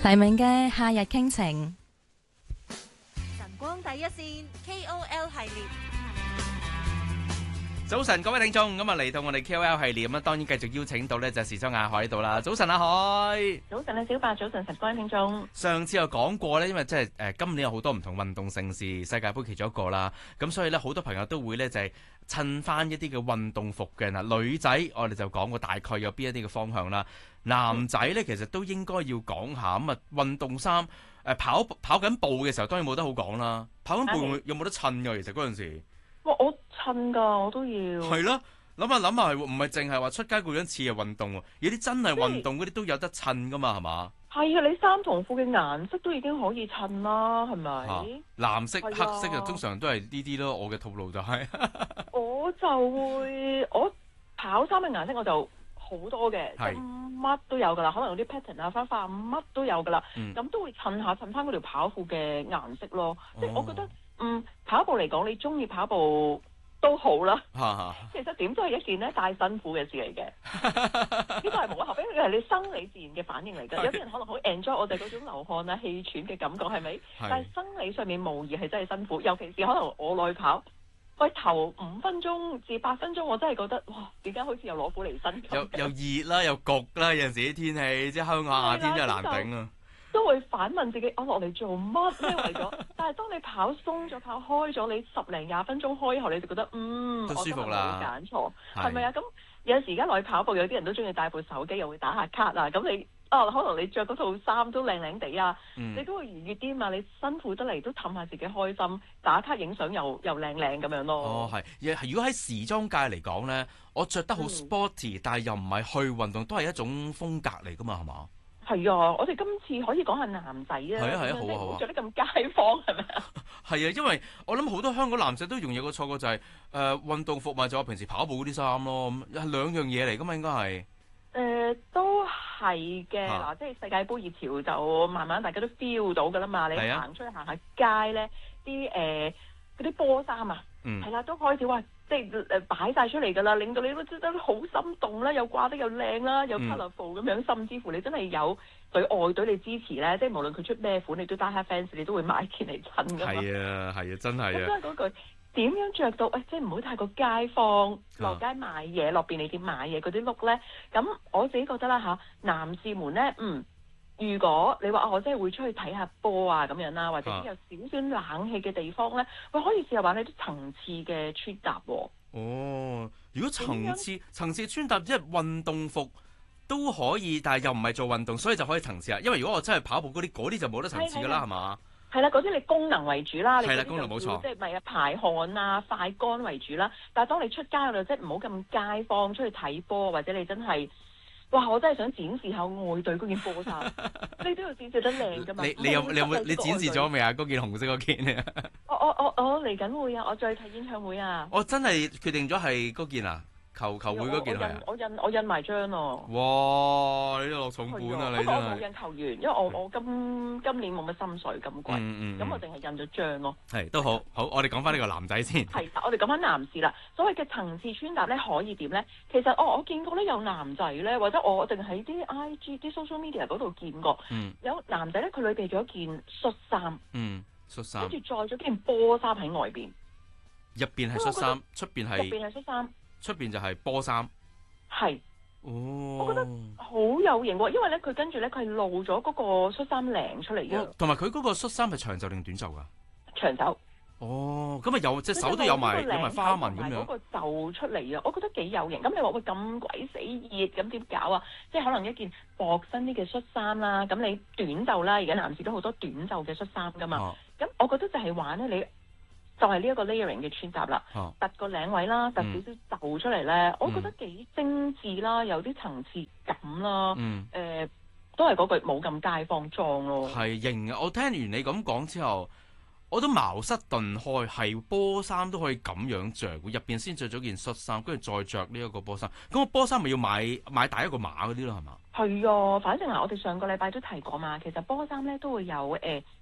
黎明嘅夏日傾情， 晨光第一線 KOL 系列。 早晨，各位聽眾，咁啊嚟到我哋 KOL 系列咁啊，當然繼續邀請到咧就係時裝亞海喺度啦。早晨，阿海。 早晨啊，小白，早晨，晨光聽眾。 上次有講過咧，因為即係今年有好多唔同運動盛事，世界盃其中一個啦，咁所以咧好多朋友都會咧就係襯翻一啲嘅運動服嘅嗱，女仔我哋就講過大概有邊一啲嘅方向啦，男仔咧其實都應該要講下咁啊運動衫跑緊步嘅時候當然冇得好講啦，跑緊步有冇得襯㗎？其實嗰陣時。 哇！我襯㗎，我都要。 係咯，諗下係唔係淨係話出街嗰樣似係運動喎？有啲真係運動嗰啲都有得襯㗎嘛，係嘛？ 係啊，你衫同褲嘅顏色都已經可以襯啦，係咪？ 藍色、黑色就通常都係呢啲咯。我嘅套路就係我跑衫嘅顏色我就好多嘅，乜都有㗎啦。可能有啲 pattern 啊、花花乜都有㗎啦。咁都會襯翻嗰條跑褲嘅顏色咯。即係我覺得。跑步嚟講，你中意跑步都好啦。其實點都係一件咧帶辛苦嘅事嚟嘅。呢個係無可厚非，係你生理自然嘅反應嚟㗎。有啲人可能好 enjoy 我哋嗰種流汗啊、氣喘嘅感覺，係咪？但係生理上面無疑係真係辛苦，尤其是可能我內跑，喂頭5分鐘至8分鐘，我真係覺得哇，點解好似又攞苦嚟辛咁？ 又熱啦，又焗啦，有陣時啲天氣即係香港夏天真係難頂啊！ 都會反問自己，我落嚟做乜咧？為咗，但係當你跑鬆咗、跑開咗，你10零20分鐘開後，你就覺得都舒服啦。 我揀錯，係咪啊？咁有陣時而家落去跑步，有啲人都中意帶部手機，又會打下卡啊。咁你可能你着嗰套衫都靚靚地啊，你都會愉悅啲嘛。你辛苦得嚟都氹下自己開心，打卡影相又靚靚咁樣咯。 哦，係。如果喺時裝界嚟講咧，我着得好 sporty，但係又唔係去運動，都係一種風格嚟㗎嘛，係嘛？ 係啊，我哋今次可以講下男仔啊， 係啊，好啊， 着得咁街坊係咪啊？ 係啊，因為我諗好多香港男仔都容易有個錯覺就係運動服咪就係平時跑步嗰啲衫咯，係兩樣嘢嚟㗎嘛，應該係。 都係嘅嗱，即係世界盃熱潮就慢慢大家都 feel 到㗎啦嘛，你行出去行下街咧，啲嗰啲波衫啊，係啦，都開始話即係擺晒出嚟㗎啦，令到你都覺得好心動啦，又掛得又靚啦，又 colourful 咁樣，甚至乎你真係有對外隊你支持咧，即係無論佢出咩款，你都 die hard fans，你都會買件嚟襯㗎嘛。係啊，真係啊。咁都係嗰句。點樣着到即係唔好太過街坊，落街買嘢，落便利店買嘢嗰啲 look 咧？咁我自己覺得啦嚇，男士們咧，如果你話我真係會出去睇下波啊咁樣啦，或者有少少冷氣嘅地方咧，我可以試下玩呢啲層次嘅穿搭喎。 哦，如果層次穿搭即係運動服都可以，但係又唔係做運動，所以就可以層次啊。因為如果我真係跑步嗰啲就冇得層次㗎啦，係嘛？係啦，嗰啲你功能為主啦， 係啦，功能冇錯， 即係咪排汗啊、快乾為主啦。但係當你出街嗰度，即係唔好咁街坊出去睇波，或者你真係，哇！我真係想展示下外隊嗰件波衫，你都要展示得靚㗎嘛。 你有冇你展示咗未啊？嗰件紅色嗰件啊？ 我嚟緊會啊！我再睇演唱會啊！ 我真係決定咗係嗰件啊！球會嗰件係我印埋張咯。 哇！你都落重本啊！你真係。不過我冇印球員，因為我今年冇乜心水咁貴，咁我淨係印咗張咯。 係都好，我哋講翻呢個男仔先。 係，我哋講翻男士啦。所謂嘅層次穿搭咧，可以點咧？其實我見過咧有男仔咧，或者我淨喺啲 IG 啲 social media 嗰度見過，有男仔咧佢裏邊咗一件恤衫， 恤衫， 跟住再咗件波衫喺外邊， 入邊係恤衫，出邊係恤衫。 出邊就係波衫， 係， 我覺得好有型喎，因為咧佢跟住咧佢係露咗嗰個恤衫領出嚟嘅， 同埋佢嗰個恤衫係長袖定短袖噶？ 長袖。 哦，咁啊有隻手都有埋花紋咁樣。嗰個袖出嚟啊，我覺得幾有型。咁你話喂咁鬼死熱，咁點搞啊？即係可能一件薄身啲嘅恤衫啦，咁你短袖啦，而家男士都好多短袖嘅恤衫噶嘛。咁我覺得就係玩咧你。就係呢一個 layering 嘅穿搭啦，突個領位啦，突少少袖出嚟咧，我覺得幾精緻啦，有啲層次感啦，都係嗰句冇咁街坊裝咯。 係型啊！我聽完你咁講之後，我都茅塞頓開，係波衫都可以咁樣着，入邊先着咗件恤衫，跟住再着呢一個波衫。咁個波衫咪要買大一個碼嗰啲咯，係嘛？ 係啊，反正我哋上個禮拜都提過嘛，其實波衫咧都會有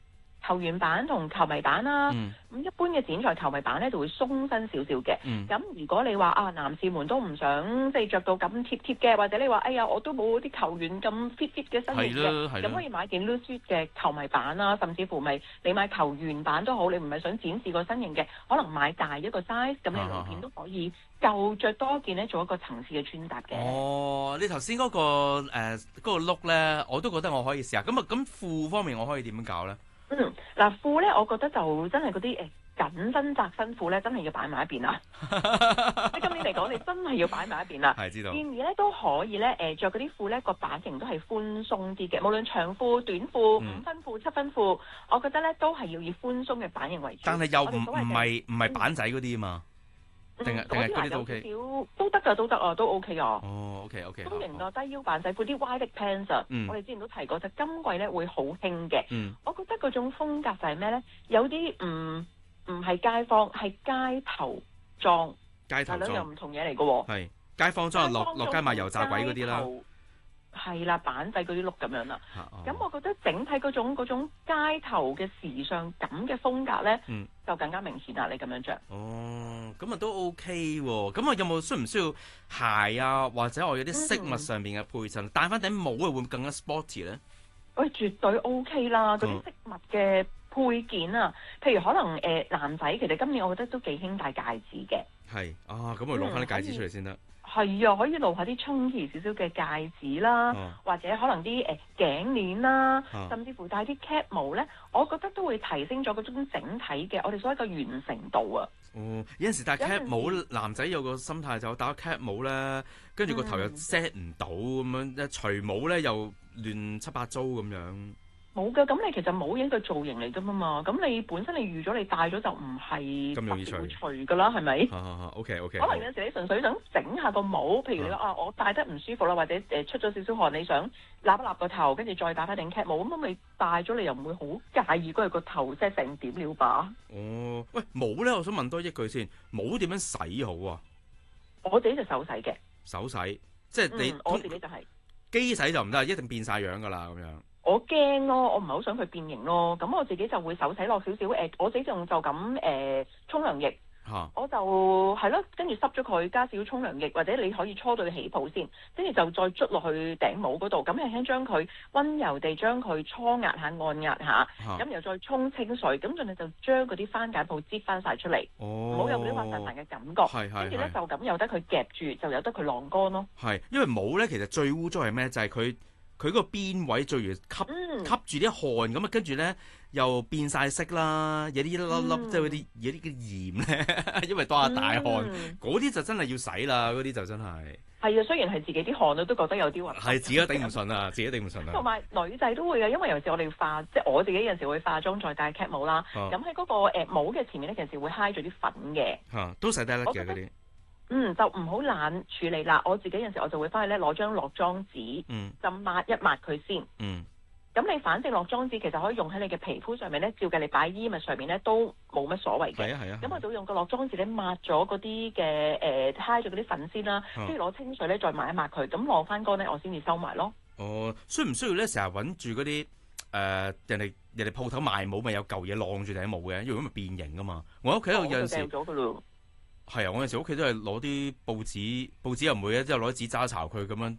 球員版同球迷版啦。咁一般嘅剪裁球迷版咧就會鬆身少少嘅。咁如果你話啊，男士們都唔想即係着到咁貼貼嘅，或者你話哎呀我都冇啲球員咁 fit 嘅身形嘅，咁可以買件 loose fit 嘅球迷版啦，甚至乎咪你買球員版都好，你唔係想展示個身形嘅，可能買大一個 size， 咁你兩片都可以夠着多件咧，做一個層次嘅穿搭嘅。 哦，你頭先嗰個 look 咧，我都覺得我可以試下。咁褲方面我可以點樣搞咧？ 嗱褲咧，我覺得就真係嗰啲緊身窄身褲咧，真係要擺埋一邊啦。喺今年嚟講，你真係要擺埋一邊啦。 係知道。建議咧都可以咧，著嗰啲褲咧個版型都係寬鬆啲嘅，無論長褲、短褲、5分褲、7分褲，我覺得咧都係要以寬鬆嘅版型為主。 但係又唔係板仔嗰啲啊嘛。定係嗰啲都 OK， 都得㗎，都得啊，都 OK 啊。 哦 ，OK， 中型啊，低腰版仔褲啲 wide pants 啊，我哋之前都提過，就今季咧會好興嘅。我覺得嗰種風格就係咩咧？有啲唔係街坊，係街頭裝。街頭裝兩樣唔同嘢嚟嘅喎。係街坊裝落街賣油炸鬼嗰啲啦。 係啦，板仔嗰啲 look 咁樣啦。咁我覺得整體嗰種街頭嘅時尚感嘅風格咧，就更加明顯啦。你咁樣着。 哦，咁啊都 OK 喎。咁啊有冇需唔需要鞋啊，或者我有啲飾物上面嘅配襯，戴翻頂帽會唔會更加 sporty 咧？ 喂，絕對 OK 啦！嗰啲飾物嘅配件啊，譬如可能男仔，其實今年我覺得都幾興戴戒指嘅。係啊，咁我攞翻啲戒指出嚟先得。係啊，可以露下啲充氣少少嘅戒指啦，或者可能啲頸鏈啦，甚至乎戴啲 cap 帽咧，我覺得都會提升咗嗰種整體嘅我哋所謂嘅完成度啊。哦， 有陣時戴 cap 帽，男仔有個心態就戴 cap 帽咧，跟住個頭又 set 唔到咁樣，除帽咧又亂七八糟咁樣。 冇㗎，咁你其實冇影個造型嚟㗎嘛，咁你本身你預咗你戴咗就唔係咁容易除㗎啦，係咪 ？OK。 可能有時你純粹想整下個帽，譬如你話我戴得唔舒服啦，或者出咗少少汗，你想立一立個頭，跟住再戴翻頂 cap 帽，咁你戴咗你又唔會好介意嗰個頭 set 成點了吧？ 哦，喂，帽咧，我想問多一句先，帽點樣洗好啊？ 我自己就手洗嘅。 手洗，即係你我自己就係機洗就唔得，一定變晒樣㗎啦咁樣。 我驚咯，我唔係好想佢變形咯，咁我自己就會手洗落少少我自己就咁沖涼液，我就係咯，跟住濕咗佢，加少少沖涼液，或者你可以搓到佢起泡先，跟住就再捽落去頂帽嗰度，咁輕輕將佢溫柔地將佢搓壓下、按壓下，咁然後再沖清水，咁盡量就將嗰啲番梘泡擠翻晒出嚟，唔好有嗰啲滑潺潺嘅感覺，跟住咧就咁由得佢夾住，就由得佢晾乾咯。係， 因為帽咧其實最污糟係咩？就係佢嗰個邊位最容易吸住啲汗咁啊，跟住咧又變晒色啦，有啲一粒粒即係嗰啲有啲嘅鹽咧，因為多下大汗，嗰啲就真係要洗啦，嗰啲就真係。係啊，雖然係自己啲汗都覺得有啲核突。係自己都頂唔順啊，自己頂唔順啊。同埋女仔都會嘅，因為有時我哋化，即係我自己有時會化妝再戴 cap 帽啦。咁喺嗰個帽嘅前面咧，其實會揩咗啲粉嘅。都洗得甩嘅嗰啲。就唔好懶處理啦。我自己有時我就會翻去咧攞張落妝紙，就抹一抹佢先。咁你反正落妝紙其實可以用喺你嘅皮膚上面咧，照計你擺衣物上面咧都冇乜所謂嘅。係啊。咁我就用個落妝紙咧抹咗嗰啲嘅揩咗嗰啲粉先啦，跟住攞清水咧再抹一抹佢，咁晾翻乾咧我先至收埋咯。哦，需唔需要咧成日揾住嗰啲人哋鋪頭賣帽咪有舊嘢晾住頂帽嘅？因為咁咪變形噶嘛。我屋企有陣時。係啊，我有時屋企都係攞啲報紙又唔會嘅，之後攞啲紙揸巢佢咁樣